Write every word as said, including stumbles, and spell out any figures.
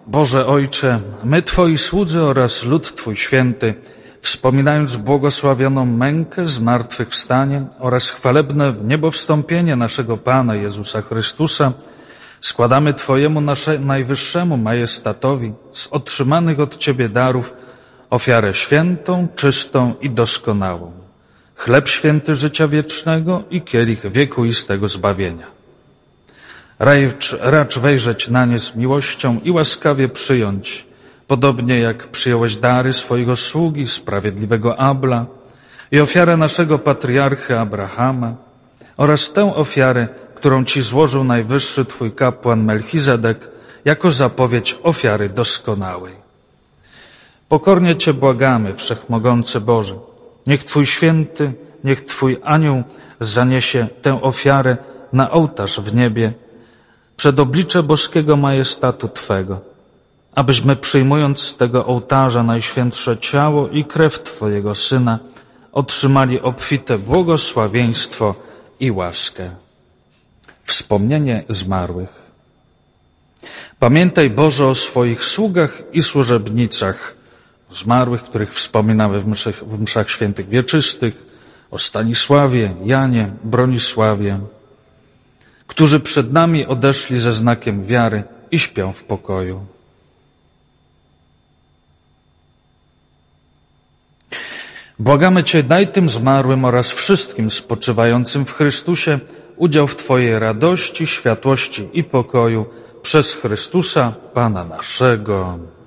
Boże Ojcze, my Twoi słudzy oraz lud Twój święty, wspominając błogosławioną mękę, zmartwychwstanie oraz chwalebne niebowstąpienie naszego Pana Jezusa Chrystusa, składamy Twojemu nasze, najwyższemu majestatowi z otrzymanych od Ciebie darów ofiarę świętą, czystą i doskonałą, chleb święty życia wiecznego i kielich wiekuistego zbawienia. Racz, racz wejrzeć na nie z miłością i łaskawie przyjąć, podobnie jak przyjąłeś dary swojego sługi, sprawiedliwego Abla i ofiarę naszego patriarchy Abrahama oraz tę ofiarę, którą Ci złożył najwyższy Twój kapłan Melchizedek jako zapowiedź ofiary doskonałej. Pokornie Cię błagamy, Wszechmogący Boże, niech Twój święty, niech Twój anioł zaniesie tę ofiarę na ołtarz w niebie, przed oblicze boskiego majestatu Twego, abyśmy przyjmując z tego ołtarza najświętsze ciało i krew Twojego Syna otrzymali obfite błogosławieństwo i łaskę. Wspomnienie zmarłych. Pamiętaj, Boże, o swoich sługach i służebnicach, zmarłych, których wspominamy w mszach, w mszach świętych wieczystych, o Stanisławie, Janie, Bronisławie, którzy przed nami odeszli ze znakiem wiary i śpią w pokoju. Błagamy Cię, daj tym zmarłym oraz wszystkim spoczywającym w Chrystusie udział w Twojej radości, światłości i pokoju przez Chrystusa, Pana naszego.